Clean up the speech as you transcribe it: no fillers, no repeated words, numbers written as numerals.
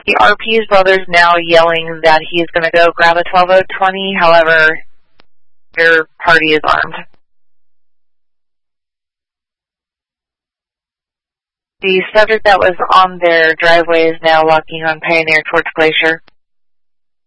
The RP's brother's now yelling that he's going to go grab a 12020, however, your party is armed. The subject that was on their driveway is now walking on Pioneer towards Glacier.